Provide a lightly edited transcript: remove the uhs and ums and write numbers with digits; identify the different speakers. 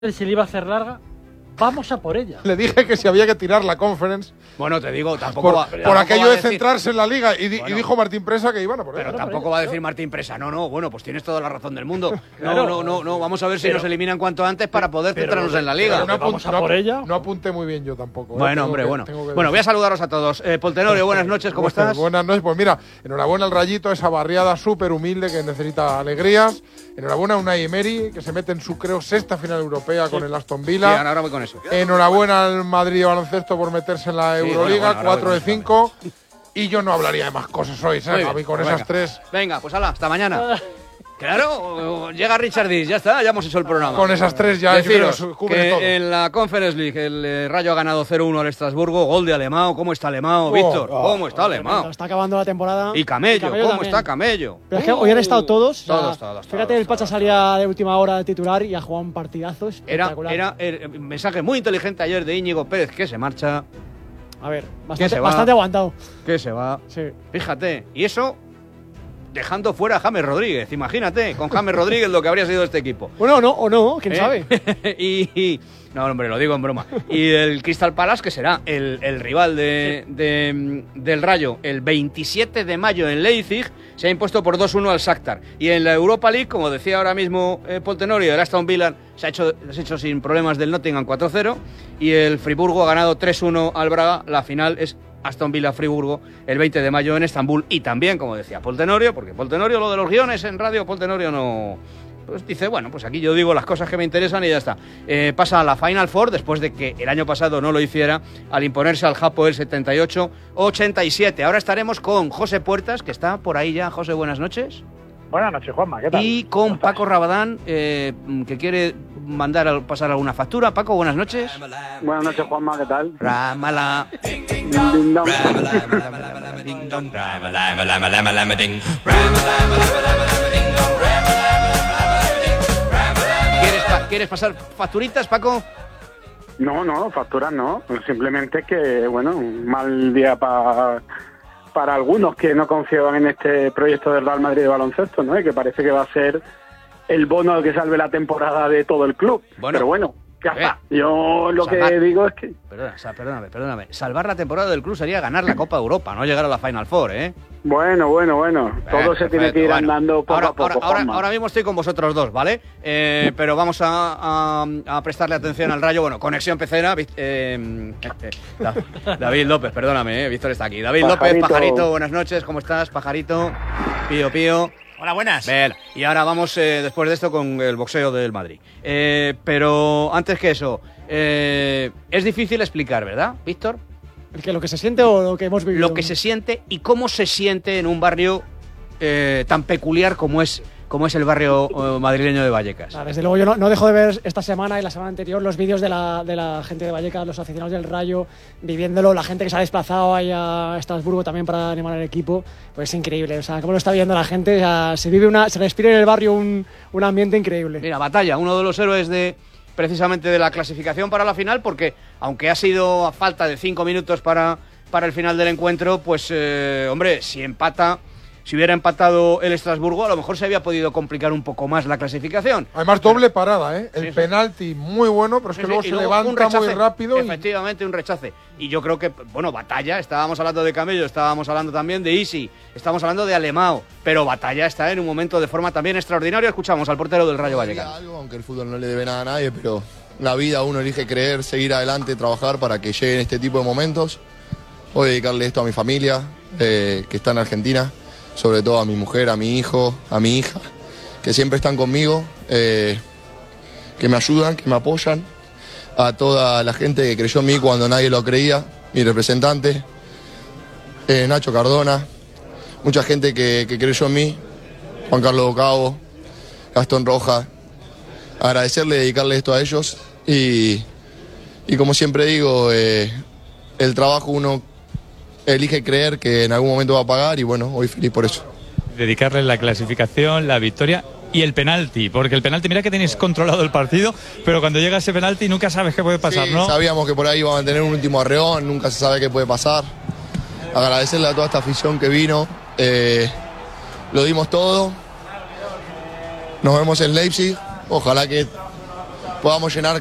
Speaker 1: se le iba a hacer larga, vamos a por ella.
Speaker 2: Le dije que si había que tirar la Conference.
Speaker 3: Bueno, te digo, tampoco
Speaker 2: por aquello de centrarse en la Liga. Y dijo Martín Presa que iban a por ella.
Speaker 3: Pero tampoco va a decir Martín Presa. No, bueno, pues tienes toda la razón del mundo. No. Vamos a ver si nos eliminan cuanto antes para poder centrarnos en la Liga.
Speaker 1: Vamos a por ella.
Speaker 2: No apunté muy bien yo tampoco.
Speaker 3: Bueno, hombre, bueno. Bueno, voy a saludaros a todos. Pol Tenorio, buenas noches, ¿cómo estás?
Speaker 2: Buenas noches. Pues mira, enhorabuena al Rayito, esa barriada súper humilde que necesita alegrías. Enhorabuena a Unai Emery, que se mete en su, creo, sexta final europea con el Aston Villa.
Speaker 3: Sí, ahora voy con eso.
Speaker 2: Enhorabuena al Madrid de baloncesto por meterse en la Euroliga, 4 de 5. Y yo no hablaría de más cosas hoy, ¿sabes? A mí con esas tres.
Speaker 3: Venga, pues hala, hasta mañana. Claro, llega Richard Diz, ya está, ya hemos hecho el programa.
Speaker 2: Con esas tres ya
Speaker 3: deciros
Speaker 2: cubre
Speaker 3: que
Speaker 2: todo.
Speaker 3: En la Conference League el Rayo ha ganado 0-1 al Estrasburgo, gol de Alemão. ¿Cómo está Alemão, Víctor? ¿Cómo está Alemão?
Speaker 4: Está acabando la temporada.
Speaker 3: Y Camello, ¿cómo
Speaker 4: también
Speaker 3: está Camello?
Speaker 4: Pero es que hoy han estado todos.
Speaker 3: Todos.
Speaker 4: Fíjate, el Pacha salía de última hora de titular y ha jugado un partidazo espectacular.
Speaker 3: Era un mensaje muy inteligente ayer de Íñigo Pérez, que se marcha.
Speaker 4: A ver, bastante aguantado.
Speaker 3: Que se va.
Speaker 4: Sí.
Speaker 3: Fíjate, y eso dejando fuera a James Rodríguez. Imagínate, con James Rodríguez lo que habría sido este equipo.
Speaker 4: Bueno, o no, quién sabe.
Speaker 3: No, hombre, lo digo en broma. Y el Crystal Palace, que será el rival del Rayo, el 27 de mayo en Leipzig, se ha impuesto por 2-1 al Shakhtar. Y en la Europa League, como decía ahora mismo Pol Tenorio, el Aston Villa se ha hecho sin problemas del Nottingham 4-0 y el Friburgo ha ganado 3-1 al Braga. La final es Aston Villa-Friburgo el 20 de mayo en Estambul. Y también, como decía Pol Tenorio, porque Pol Tenorio, lo de los guiones en radio, Pol Tenorio no... Pues dice, bueno, pues aquí yo digo las cosas que me interesan y ya está. Pasa a la Final Four después de que el año pasado no lo hiciera al imponerse al Hapoel 78-87. Ahora estaremos con José Puertas, que está por ahí ya. José, buenas noches.
Speaker 5: Buenas noches, Juanma, ¿qué tal?
Speaker 3: Y con Paco Rabadán, que quiere pasar alguna factura. Paco, buenas noches.
Speaker 5: Buenas noches, Juanma, ¿qué tal?
Speaker 3: Rámala. ¿Quieres pasar facturitas, Paco?
Speaker 5: No, facturas no. Simplemente que, bueno, un mal día para algunos que no confiaban en este proyecto del Real Madrid de baloncesto, ¿no? Y que parece que va a ser el bono que salve la temporada de todo el club. Pero bueno, ya está. Yo lo que digo es que...
Speaker 3: Perdóname. Salvar la temporada del club sería ganar la Copa de Europa, no llegar a la Final Four, ¿eh?
Speaker 5: Bueno. Todo se tiene que ir andando poco a poco.
Speaker 3: Ahora mismo estoy con vosotros dos, ¿vale? Pero vamos a prestarle atención al Rayo. Bueno, conexión pecera. David López, perdóname, Víctor está aquí. David López, Pajarito, buenas noches, ¿cómo estás, Pajarito? Pío.
Speaker 6: Hola, buenas.
Speaker 3: Bien. Y ahora vamos, después de esto, con el boxeo del Madrid. Pero antes que eso, es difícil explicar, ¿verdad, Víctor?
Speaker 4: ¿Lo que se siente o lo que hemos vivido?
Speaker 3: Lo que se siente y cómo se siente en un barrio tan peculiar como es el barrio madrileño de Vallecas.
Speaker 4: Desde luego yo no dejo de ver esta semana y la semana anterior los vídeos de la gente de Vallecas, los aficionados del Rayo, viviéndolo, la gente que se ha desplazado ahí a Estrasburgo también para animar al equipo, pues es increíble, o sea, cómo lo está viendo la gente, o sea, se respira en el barrio un ambiente increíble.
Speaker 3: Mira, Batalla, uno de los héroes precisamente de la clasificación para la final, porque aunque ha sido a falta de 5 minutos para el final del encuentro, pues hombre, si hubiera empatado el Estrasburgo, a lo mejor se había podido complicar un poco más la clasificación.
Speaker 2: Además, doble parada, ¿eh? El penalti muy bueno, pero es que luego se levanta muy rápido.
Speaker 3: Efectivamente, un rechace. Y yo creo que, bueno, Batalla, estábamos hablando de Camello, estábamos hablando también de Isi, estábamos hablando de Alemão, pero Batalla está en un momento de forma también extraordinario. Escuchamos al portero del Rayo Vallecano.
Speaker 7: Aunque el fútbol no le debe nada a nadie, pero la vida uno elige creer, seguir adelante, trabajar para que lleguen este tipo de momentos. Voy a dedicarle esto a mi familia, que está en Argentina. Sobre todo a mi mujer, a mi hijo, a mi hija, que siempre están conmigo, que me ayudan, que me apoyan, a toda la gente que creyó en mí cuando nadie lo creía, mi representante, Nacho Cardona, mucha gente que creyó en mí, Juan Carlos Bocavo, Gastón Roja, agradecerle, dedicarle esto a ellos y como siempre digo, el trabajo uno elige creer que en algún momento va a pagar y bueno, hoy feliz por eso.
Speaker 6: Dedicarle la clasificación, la victoria y el penalti, porque el penalti, mira que tenéis controlado el partido, pero cuando llega ese penalti nunca sabes qué puede pasar,
Speaker 7: sí,
Speaker 6: ¿no?
Speaker 7: Sabíamos que por ahí iban a tener un último arreón, nunca se sabe qué puede pasar. Agradecerle a toda esta afición que vino, lo dimos todo. Nos vemos en Leipzig, ojalá que podamos llenar